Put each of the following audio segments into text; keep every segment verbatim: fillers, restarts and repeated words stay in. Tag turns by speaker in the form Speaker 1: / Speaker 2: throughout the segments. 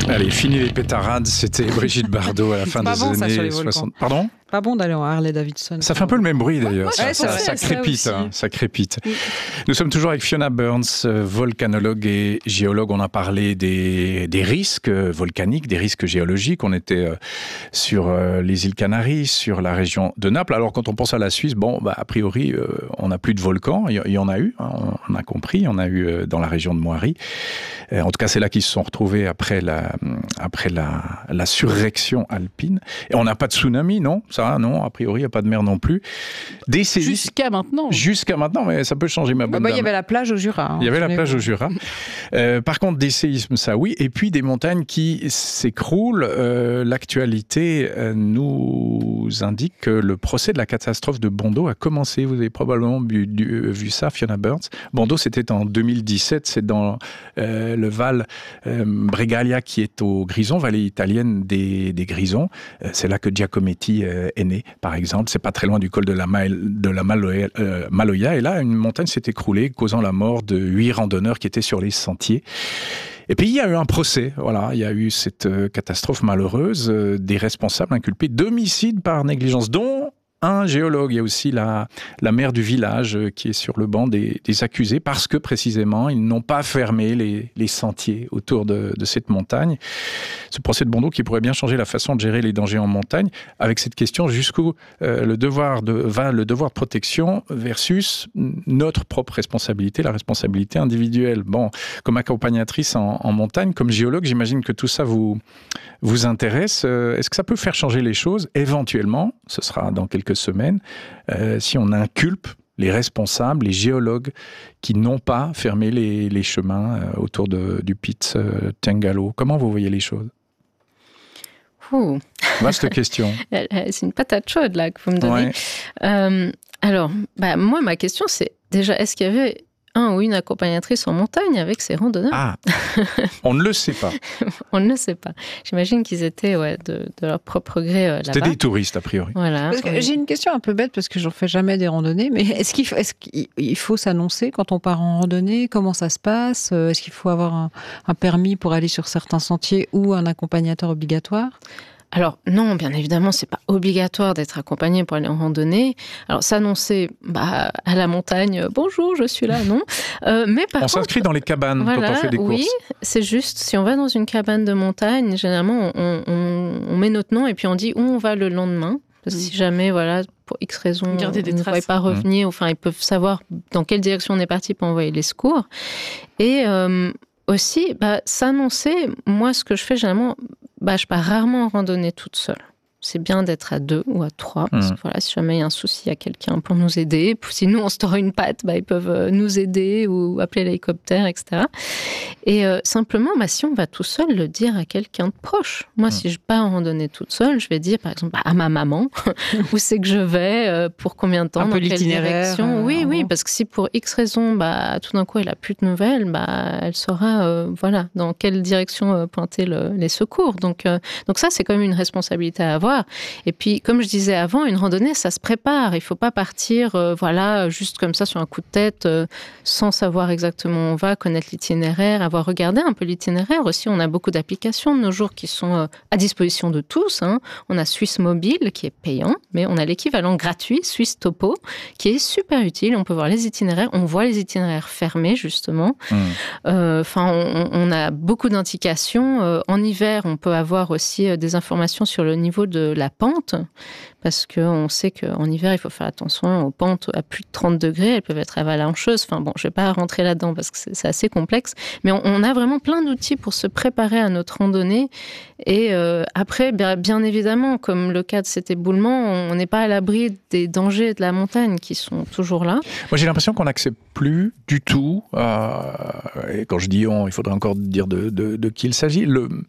Speaker 1: Allez, fini les pétarades, c'était Brigitte Bardot à la fin
Speaker 2: C'est
Speaker 1: des
Speaker 2: pas bon, ça, sur
Speaker 1: années
Speaker 2: les volcans.
Speaker 1: soixante. Pardon ?
Speaker 2: Pas bon d'aller en Harley-Davidson.
Speaker 1: Ça fait un peu le même bruit d'ailleurs,
Speaker 2: Ouais,
Speaker 1: ça,
Speaker 2: ouais,
Speaker 1: ça,
Speaker 2: c'est
Speaker 1: ça
Speaker 2: vrai, ça
Speaker 1: crépite,
Speaker 2: aussi.
Speaker 1: hein, ça crépite. Oui. Nous sommes toujours avec Fiona Burns, volcanologue et géologue. On a parlé des, des risques volcaniques, des risques géologiques. On était sur les îles Canaries, sur la région de Naples. Alors quand on pense à la Suisse, bon, bah, a priori, on n'a plus de volcans. Il y en a eu, hein, on a compris, il y en a eu dans la région de Moiry. En tout cas, c'est là qu'ils se sont retrouvés après la, après la, la surréaction alpine. Et on n'a pas de tsunami, non ? Ça, non, a priori, il n'y a pas de mer non plus. Des séismes.
Speaker 3: Jusqu'à maintenant.
Speaker 1: Jusqu'à maintenant, mais ça peut changer, ma bonne
Speaker 2: bah,
Speaker 1: dame.
Speaker 2: Il y avait la plage au Jura. Hein,
Speaker 1: il y avait la plage au Jura. Euh, par contre, des séismes, ça oui. Et puis des montagnes qui s'écroulent. Euh, l'actualité euh, nous indique que le procès de la catastrophe de Bondo a commencé. Vous avez probablement vu, vu, vu ça, Fiona Burns. Bondo, c'était en deux mille dix-sept. C'est dans euh, le Val euh, Bregaglia qui est au Grison, vallée italienne des, des Grisons. Euh, c'est là que Giacometti euh, est né, par exemple. C'est pas très loin du col de la, Mal, de la Maloya, euh, Maloya. Et là, une montagne s'est écroulée, causant la mort de huit randonneurs qui étaient sur les sentiers. Et puis, il y a eu un procès. Voilà, il y a eu cette euh, catastrophe malheureuse, euh, des responsables inculpés d'homicide par négligence, dont un géologue. Il y a aussi la, la maire du village qui est sur le banc des, des accusés parce que, précisément, ils n'ont pas fermé les, les sentiers autour de, de cette montagne. Ce procès de Bondo qui pourrait bien changer la façon de gérer les dangers en montagne avec cette question jusqu'où euh, le devoir de, va le devoir de protection versus notre propre responsabilité, la responsabilité individuelle. Bon, comme accompagnatrice en, en montagne, comme géologue, j'imagine que tout ça vous, vous intéresse. Euh, est-ce que ça peut faire changer les choses ? Éventuellement, ce sera dans quelques semaines, euh, si on inculpe les responsables, les géologues qui n'ont pas fermé les, les chemins euh, autour de, du Piz euh, Tengalo. Comment vous voyez les choses ?
Speaker 4: Ouh.
Speaker 1: Vaste question.
Speaker 4: C'est une patate chaude là que vous me donnez.
Speaker 1: Ouais.
Speaker 4: Euh, alors, bah, moi, ma question, c'est déjà, est-ce qu'il y avait un ou une accompagnatrice en montagne avec ces randonneurs ?
Speaker 1: Ah, on ne le sait pas.
Speaker 4: On ne le sait pas. J'imagine qu'ils étaient ouais, de, de leur propre gré euh, là-bas.
Speaker 1: C'était des touristes, a priori.
Speaker 4: Voilà.
Speaker 2: Parce que
Speaker 4: oui.
Speaker 2: J'ai une question un peu bête parce que j'en fais jamais des randonnées, mais est-ce qu'il faut, est-ce qu'il faut s'annoncer quand on part en randonnée ? Comment ça se passe ? Est-ce qu'il faut avoir un, un permis pour aller sur certains sentiers ou un accompagnateur obligatoire ?
Speaker 4: Alors non, bien évidemment, c'est pas obligatoire d'être accompagné pour aller en randonnée. Alors s'annoncer bah, à la montagne, euh, bonjour, je suis là, non. Euh, mais par
Speaker 1: on
Speaker 4: contre,
Speaker 1: s'inscrit dans les cabanes
Speaker 4: voilà,
Speaker 1: quand on fait des
Speaker 4: oui,
Speaker 1: courses.
Speaker 4: Oui, c'est juste, si on va dans une cabane de montagne, généralement, on, on, on met notre nom et puis on dit où on va le lendemain. Parce que si jamais, voilà, pour X raisons,
Speaker 3: Garder des
Speaker 4: on ne
Speaker 3: traces.
Speaker 4: pouvait pas revenir,
Speaker 1: mmh.
Speaker 4: enfin, ils peuvent savoir dans quelle direction on est parti pour envoyer les secours. Et euh, aussi, bah, s'annoncer, moi, ce que je fais généralement, bah, je pars rarement en randonnée toute seule. C'est bien d'être à deux ou à trois. Parce que, voilà, si jamais il y a un souci, il y a quelqu'un pour nous aider. Si nous, on se tord une patte, bah, ils peuvent nous aider ou appeler l'hélicoptère, et cetera. Et euh, simplement, bah, si on va tout seul, le dire à quelqu'un de proche. Moi, mmh. si je pars en randonnée toute seule, je vais dire, par exemple, bah, à ma maman, où c'est que je vais, euh, pour combien de temps,
Speaker 2: un
Speaker 4: dans
Speaker 2: peu
Speaker 4: quelle direction.
Speaker 2: Euh,
Speaker 4: oui, oui, parce que si pour X raisons, bah, tout d'un coup, elle n'a plus de nouvelles, bah, elle saura euh, voilà, dans quelle direction euh, pointer le, les secours. Donc, euh, donc ça, c'est quand même une responsabilité à avoir. Et puis, comme je disais avant, une randonnée, ça se prépare. Il ne faut pas partir, euh, voilà, juste comme ça sur un coup de tête, euh, sans savoir exactement où on va, connaître l'itinéraire, avoir regardé un peu l'itinéraire. Aussi, on a beaucoup d'applications de nos jours qui sont euh, à disposition de tous. Hein. On a Suisse Mobile, qui est payant, mais on a l'équivalent gratuit, Suisse Topo, qui est super utile. On peut voir les itinéraires. On voit les itinéraires fermés, justement. Mmh. Euh, enfin, on, on a beaucoup d'indications. Euh, en hiver, on peut avoir aussi euh, des informations sur le niveau de la pente, parce qu'on sait qu'en hiver, il faut faire attention aux pentes à plus de trente degrés, elles peuvent être avalancheuses. Enfin bon, je ne vais pas rentrer là-dedans parce que c'est, c'est assez complexe, mais on, on a vraiment plein d'outils pour se préparer à notre randonnée. Et euh, après, bien, bien évidemment, comme le cas de cet éboulement, on n'est pas à l'abri des dangers de la montagne qui sont toujours là.
Speaker 1: Moi, j'ai l'impression qu'on n'accepte plus du tout, euh, et quand je dis on, il faudrait encore dire de, de, de qui il s'agit, le...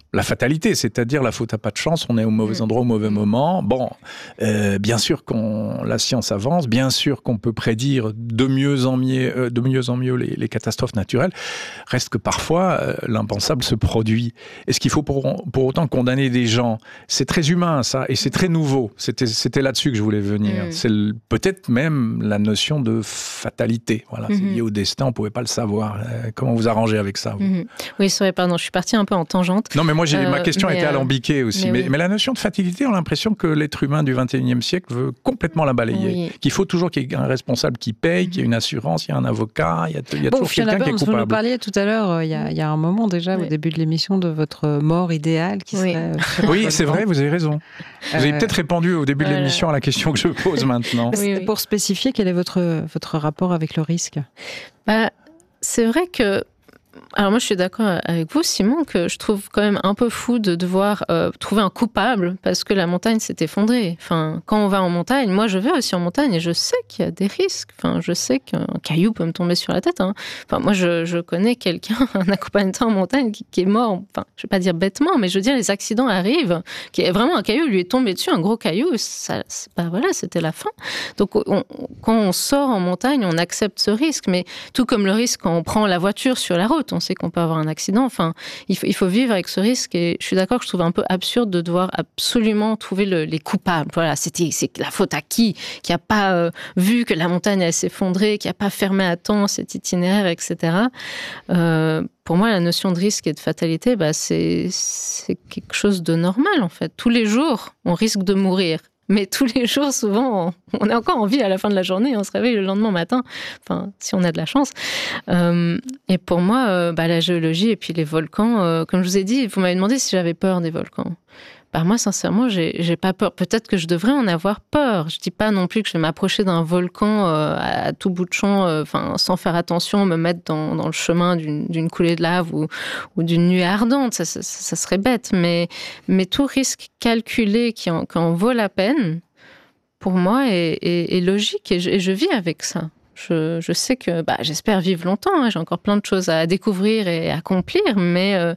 Speaker 1: la fatalité, c'est-à-dire la faute à pas de chance, on est au mauvais endroit au mauvais moment. Bon, euh, bien sûr qu'on la science avance, bien sûr qu'on peut prédire de mieux en mieux, euh, de mieux en mieux les, les catastrophes naturelles. Reste que parfois euh, l'impensable se produit. Est-ce qu'il faut pour, pour autant condamner des gens? C'est très humain ça, et c'est très nouveau. C'était, c'était là-dessus que je voulais venir. Mmh. C'est le, peut-être même la notion de fatalité. Voilà, mmh. c'est lié au destin, on pouvait pas le savoir. Euh, comment vous arrangez avec ça?
Speaker 4: Mmh. Oui, c'est vrai. Pardon, je suis partie un peu en tangente.
Speaker 1: Non, mais moi j'ai, euh, ma question était euh, alambiquée aussi. Mais, mais, oui. mais la notion de fatalité, on a l'impression que l'être humain du vingt et unième siècle veut complètement la balayer. Oui. Qu'il faut toujours qu'il y ait un responsable qui paye, qu'il y ait une assurance, il y a un avocat, il y a, il y a
Speaker 2: bon,
Speaker 1: toujours quelqu'un qui est coupable.
Speaker 2: Vous nous parliez tout à l'heure, il y a, il y a un moment déjà, oui. au début de l'émission, de votre mort idéale qui
Speaker 4: oui.
Speaker 2: serait...
Speaker 1: Oui, c'est vrai, vous avez raison. Vous avez euh... peut-être répondu au début de l'émission à la question que je pose maintenant.
Speaker 2: Oui, oui. Pour spécifier, quel est votre, votre rapport avec le risque?
Speaker 4: bah, C'est vrai que alors moi, je suis d'accord avec vous, Simon, que je trouve quand même un peu fou de devoir euh, trouver un coupable parce que la montagne s'est effondrée. Enfin, quand on va en montagne, moi, je vais aussi en montagne et je sais qu'il y a des risques. Enfin, je sais qu'un caillou peut me tomber sur la tête. Hein. Enfin, moi, je, je connais quelqu'un, un accompagnateur en montagne qui, qui est mort. Enfin, je vais pas dire bêtement, mais je veux dire, les accidents arrivent. Qui est vraiment un caillou lui est tombé dessus, un gros caillou. Ça, bah voilà, c'était la fin. Donc, on, quand on sort en montagne, on accepte ce risque. Mais tout comme le risque quand on prend la voiture sur la route, on sait qu'on peut avoir un accident. Enfin, il faut, il faut vivre avec ce risque. Et je suis d'accord que je trouve un peu absurde de devoir absolument trouver le, les coupables. Voilà, c'était, c'est la faute à qui? Qui n'a pas euh, vu que la montagne allait s'effondrer, qui n'a pas fermé à temps cet itinéraire, et cetera. Euh, pour moi, la notion de risque et de fatalité, bah, c'est, c'est quelque chose de normal, en fait. Tous les jours, on risque de mourir. Mais tous les jours, souvent, on est encore en vie à la fin de la journée, on se réveille le lendemain matin, enfin, si on a de la chance. Euh, et pour moi, euh, bah, la géologie et puis les volcans, euh, comme je vous ai dit, vous m'avez demandé si j'avais peur des volcans. Bah, moi, sincèrement, j'ai, j'ai pas peur. Peut-être que je devrais en avoir peur. Je dis pas non plus que je vais m'approcher d'un volcan euh, à tout bout de champ, euh, sans faire attention, me mettre dans, dans le chemin d'une, d'une coulée de lave ou, ou d'une nuée ardente. Ça, ça, ça serait bête. Mais, mais tout risque calculé qui en, qui en vaut la peine, pour moi, est, est, est logique et je, et je vis avec ça. Je, je sais que bah, j'espère vivre longtemps, hein, j'ai encore plein de choses à découvrir et à accomplir, mais euh,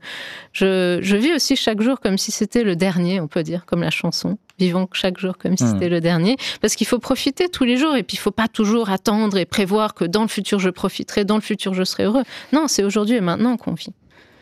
Speaker 4: je, je vis aussi chaque jour comme si c'était le dernier, on peut dire, comme la chanson. Vivons chaque jour comme si mmh. c'était le dernier, parce qu'il faut profiter tous les jours et puis il ne faut pas toujours attendre et prévoir que dans le futur je profiterai, dans le futur je serai heureux. Non, c'est aujourd'hui et maintenant qu'on vit.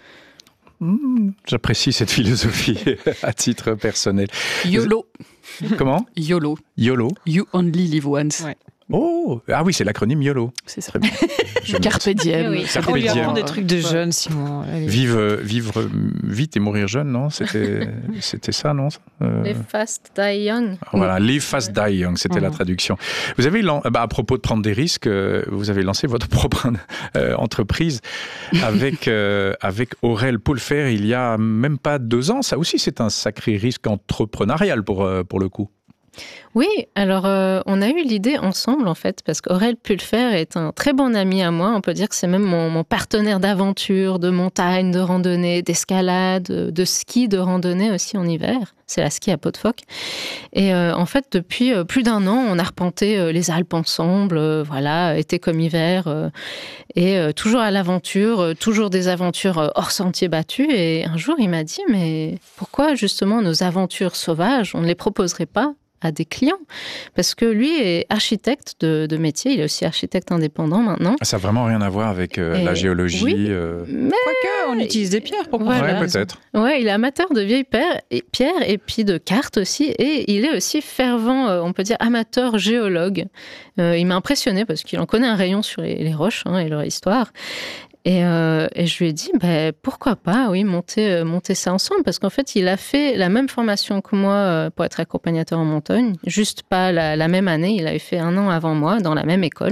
Speaker 1: Mmh, j'apprécie cette philosophie à titre personnel.
Speaker 3: YOLO.
Speaker 1: Comment?
Speaker 3: YOLO.
Speaker 1: YOLO.
Speaker 3: You only live once. Ouais.
Speaker 1: Oh, ah oui, c'est l'acronyme YOLO.
Speaker 3: C'est ça. Carpe diem.
Speaker 2: Oui. On lui apprend des trucs de jeunes, Simon.
Speaker 1: Vivre, vivre vite et mourir jeune, non? C'était, c'était ça, non?
Speaker 4: euh... Live fast, die young.
Speaker 1: Voilà, live fast, die young, c'était mmh. la traduction. Vous avez, bah, à propos de prendre des risques, vous avez lancé votre propre euh, entreprise avec, euh, avec Aurel Poulfer il y a même pas deux ans. Ça aussi, c'est un sacré risque entrepreneurial pour, pour le coup.
Speaker 4: Oui, alors euh, on a eu l'idée ensemble en fait, parce qu'Aurel Poulfer est un très bon ami à moi. On peut dire que c'est même mon, mon partenaire d'aventure, de montagne, de randonnée, d'escalade, de ski, de randonnée aussi en hiver. C'est la ski à Pot de Phoque. Et euh, en fait, depuis euh, plus d'un an, on a arpenté euh, les Alpes ensemble, euh, voilà, été comme hiver, euh, et euh, toujours à l'aventure, euh, toujours des aventures euh, hors sentier battu. Et un jour, il m'a dit, mais pourquoi justement nos aventures sauvages, on ne les proposerait pas à des clients, parce que lui est architecte de, de métier, il est aussi architecte indépendant maintenant.
Speaker 1: Ça n'a vraiment rien à voir avec euh, la géologie.
Speaker 2: Oui,
Speaker 1: euh...
Speaker 2: mais quoique, on utilise des pierres pour
Speaker 1: voilà. Ouais, peut-être.
Speaker 4: Ouais, il est amateur de vieilles pierres et, pierres et puis de cartes aussi, et il est aussi fervent, euh, on peut dire amateur géologue. Euh, il m'a impressionné parce qu'il en connaît un rayon sur les, les roches hein, et leur histoire. Et, euh, et je lui ai dit, bah, pourquoi pas, oui, monter, euh, monter ça ensemble, parce qu'en fait, il a fait la même formation que moi euh, pour être accompagnateur en montagne, juste pas la, la même année, il avait fait un an avant moi, dans la même école.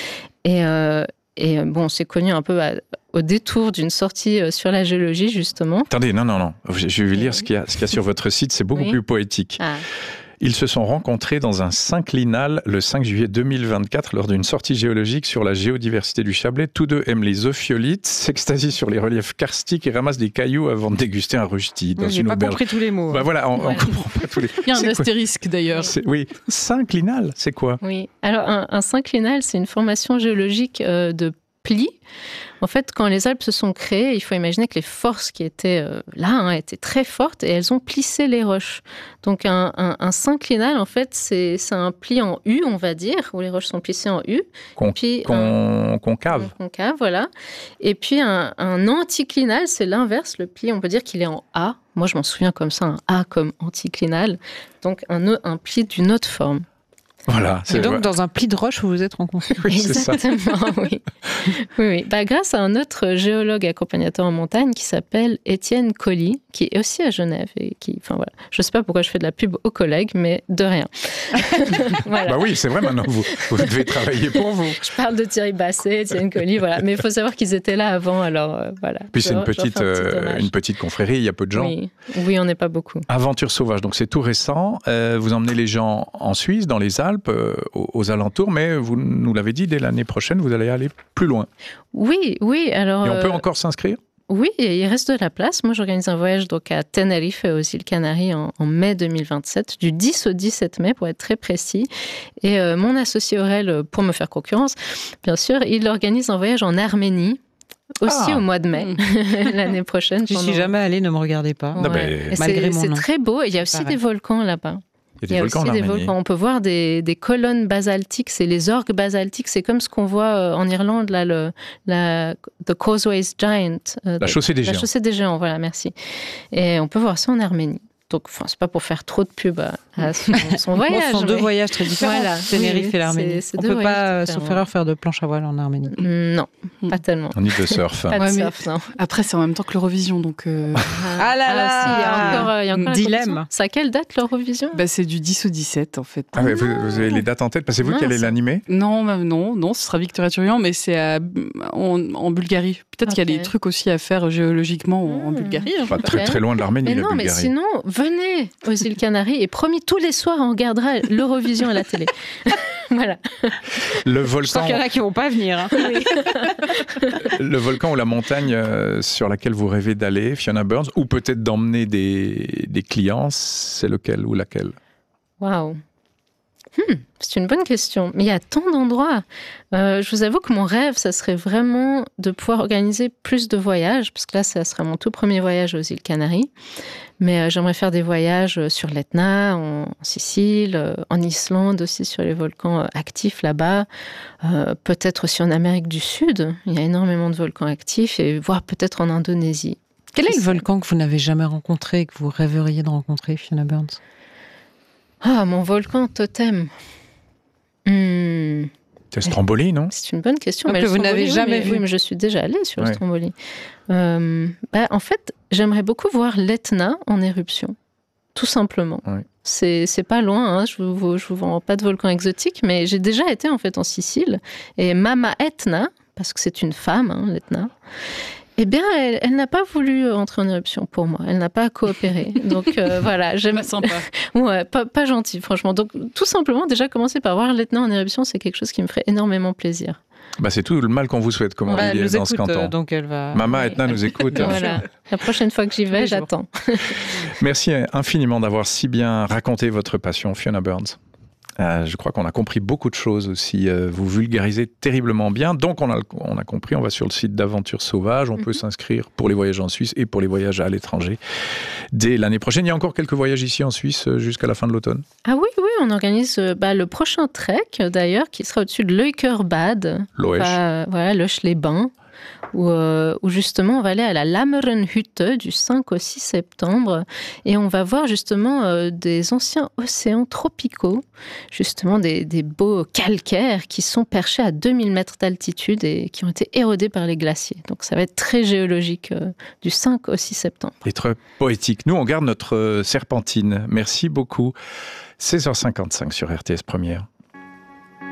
Speaker 4: Et, euh, et bon, on s'est connus un peu à, au détour d'une sortie sur la géologie, justement.
Speaker 1: Attendez, non, non, non, je vais lire ce qu'il y a, ce qu'il y a sur votre site, c'est beaucoup oui. plus poétique. Ah. Ils se sont rencontrés dans un synclinal le cinq juillet deux mille vingt-quatre lors d'une sortie géologique sur la géodiversité du Chablais. Tous deux aiment les ophiolites, s'extasient sur les reliefs karstiques et ramassent des cailloux avant de déguster un rusti dans
Speaker 2: J'ai
Speaker 1: une
Speaker 2: pas
Speaker 1: auberge.
Speaker 2: compris tous les mots.
Speaker 1: Bah voilà, on,
Speaker 2: ouais.
Speaker 1: on comprend pas tous les.
Speaker 3: Il y a un
Speaker 1: c'est
Speaker 3: astérisque
Speaker 1: quoi
Speaker 3: d'ailleurs.
Speaker 1: C'est, oui, synclinal, c'est quoi?
Speaker 4: Oui, alors un, un synclinal, c'est une formation géologique euh, de plis. En fait, quand les Alpes se sont créées, il faut imaginer que les forces qui étaient euh, là hein, étaient très fortes et elles ont plissé les roches. Donc un, un, un synclinal, en fait, c'est, c'est un pli en U, on va dire, où les roches sont plissées en U.
Speaker 1: Con,
Speaker 4: puis
Speaker 1: con,
Speaker 4: un,
Speaker 1: concave.
Speaker 4: Un concave, voilà. Et puis un, un anticlinal, c'est l'inverse. Le pli, on peut dire qu'il est en A. Moi, je m'en souviens comme ça, un A comme anticlinal. Donc un, un pli d'une autre forme.
Speaker 1: Voilà,
Speaker 2: c'est et donc, vrai. Dans un pli de roche, vous vous êtes rencontrés.
Speaker 1: Oui,
Speaker 4: exactement, oui. oui, oui. Bah, grâce à un autre géologue accompagnateur en montagne qui s'appelle Étienne Colli, qui est aussi à Genève. Et qui, enfin, voilà. Je ne sais pas pourquoi je fais de la pub aux collègues, mais de rien.
Speaker 1: Voilà. Bah oui, c'est vrai, maintenant, vous, vous devez travailler pour vous.
Speaker 4: Je parle de Thierry Basset, Étienne Colli, voilà. Mais il faut savoir qu'ils étaient là avant, alors euh, voilà.
Speaker 1: Puis c'est une petite, euh, une petite confrérie, il y a peu de gens.
Speaker 4: Oui, oui on n'est pas beaucoup.
Speaker 1: Aventure sauvage, donc c'est tout récent. Euh, vous emmenez les gens en Suisse, dans les Alpes, euh, aux, aux alentours, mais vous nous l'avez dit, dès l'année prochaine, vous allez aller plus loin.
Speaker 4: Oui, oui. Alors,
Speaker 1: et on peut
Speaker 4: euh...
Speaker 1: encore s'inscrire ?
Speaker 4: Oui, il reste de la place. Moi, j'organise un voyage donc à Tenerife, aux îles Canaries, en, en mai deux mille vingt-sept, du dix au dix-sept mai, pour être très précis. Et euh, mon associé Aurel, pour me faire concurrence, bien sûr, il organise un voyage en Arménie, aussi ah. au mois de mai, l'année prochaine.
Speaker 2: Je ne suis jamais allée, ne me regardez pas.
Speaker 4: Ouais.
Speaker 1: mais...
Speaker 4: Malgré mon nom. C'est très beau. Il y a aussi des volcans là-bas.
Speaker 1: Il y a, des
Speaker 4: il y a
Speaker 1: volcans
Speaker 4: aussi des volcans. On peut voir des, des colonnes basaltiques, c'est les orgues basaltiques. C'est comme ce qu'on voit en Irlande, là, le, la The Causeways Giant.
Speaker 1: Euh, la chaussée des
Speaker 4: la
Speaker 1: géants.
Speaker 4: La chaussée des géants, voilà, merci. Et on peut voir ça en Arménie. Donc, enfin, c'est pas pour faire trop de pub à, à son, son voyage.
Speaker 2: Ce sont
Speaker 4: mais...
Speaker 2: deux voyages très différents, voilà. Tenerife oui, et l'Arménie. C'est, c'est on ne peut pas, sauf erreur, faire de planche à voile en Arménie.
Speaker 4: Non, pas tellement.
Speaker 1: Ni de surf.
Speaker 4: Pas de
Speaker 3: ouais,
Speaker 4: surf, non.
Speaker 3: Après, c'est en même temps que l'Eurovision, donc... Euh...
Speaker 2: Ah là là
Speaker 4: ah, si, il y a encore, il y a encore
Speaker 2: dilemme.
Speaker 4: C'est à quelle date l'Eurovision ?
Speaker 3: Bah, c'est du dix au dix-sept, en fait.
Speaker 1: Ah, mais vous, vous avez les dates en tête, parce que c'est vous non, qui allez c'est... l'animer ?
Speaker 3: Non, non, non, ce sera Victoria Turian, mais c'est à, en, en Bulgarie. Peut-être okay. qu'il y a des trucs aussi à faire géologiquement mmh. en Bulgarie.
Speaker 1: Pas très, okay. très loin de l'Arménie,
Speaker 4: mais
Speaker 1: la
Speaker 4: non,
Speaker 1: Bulgarie.
Speaker 4: Mais sinon, venez aux îles Canaries et promis, tous les soirs, on regardera l'Eurovision à la télé. Voilà.
Speaker 1: Le volcan...
Speaker 2: qu'il y en a qui ne vont pas venir. Hein. Oui.
Speaker 1: Le volcan ou la montagne euh, sur laquelle vous rêvez d'aller, Fiona Burns, ou peut-être d'emmener des, des clients, c'est lequel ou laquelle ?
Speaker 4: Waouh. Hmm, c'est une bonne question. Mais il y a tant d'endroits. Euh, je vous avoue que mon rêve, ça serait vraiment de pouvoir organiser plus de voyages, parce que là, ça sera mon tout premier voyage aux îles Canaries. Mais euh, j'aimerais faire des voyages sur l'Etna, en, en Sicile, euh, en Islande aussi, sur les volcans euh, actifs là-bas. Euh, peut-être aussi en Amérique du Sud. Il y a énormément de volcans actifs, et voire peut-être en Indonésie.
Speaker 2: Quel est le volcan que vous n'avez jamais rencontré et que vous rêveriez de rencontrer, Fiona Burns ?
Speaker 4: Ah, mon volcan totem. Hmm.
Speaker 1: C'est Stromboli, non ?
Speaker 4: C'est une bonne question.
Speaker 2: Mais que vous n'avez jamais
Speaker 4: oui,
Speaker 2: vu.
Speaker 4: Oui, mais je suis déjà allée sur ouais. Stromboli. Euh, bah, en fait, j'aimerais beaucoup voir l'Etna en éruption. Tout simplement. Ouais. C'est, c'est pas loin, hein. Je ne vous, je vous vends pas de volcan exotique, mais j'ai déjà été en fait en Sicile. Et Mama Etna, parce que c'est une femme, hein, l'Etna, eh bien, elle, elle n'a pas voulu entrer en éruption pour moi. Elle n'a pas coopéré. Donc euh, voilà, j'aime.
Speaker 3: Pas sympa.
Speaker 4: Ouais, pas, pas gentil, franchement. Donc tout simplement, déjà commencer par voir l'Etna en éruption, c'est quelque chose qui me ferait énormément plaisir.
Speaker 1: Bah, c'est tout le mal qu'on vous souhaite, comme on
Speaker 2: bah,
Speaker 1: dit dans
Speaker 2: écoute,
Speaker 1: ce canton.
Speaker 2: Euh, donc elle va...
Speaker 1: Maman Etna nous écoute.
Speaker 4: Voilà. La prochaine fois que j'y vais, j'attends.
Speaker 1: Merci infiniment d'avoir si bien raconté votre passion, Fiona Burns. Euh, je crois qu'on a compris beaucoup de choses aussi. Euh, vous vulgarisez terriblement bien. Donc, on a, on a compris, on va sur le site d'Aventure Sauvage. On mm-hmm. peut s'inscrire pour les voyages en Suisse et pour les voyages à l'étranger dès l'année prochaine. Il y a encore quelques voyages ici en Suisse jusqu'à la fin de l'automne.
Speaker 4: Ah oui, oui, on organise bah, le prochain trek, d'ailleurs, qui sera au-dessus de Leukerbad.
Speaker 1: Loesch.
Speaker 4: Bah, voilà, Loesch-les-Bains. Où, euh, où justement on va aller à la Lamerenhütte du cinq au six septembre et on va voir justement euh, des anciens océans tropicaux, justement des, des beaux calcaires qui sont perchés à deux mille mètres d'altitude et qui ont été érodés par les glaciers. Donc ça va être très géologique euh, du cinq au six septembre.
Speaker 1: Et très poétique. Nous on garde notre serpentine. Merci beaucoup. seize heures cinquante-cinq sur R T S Première.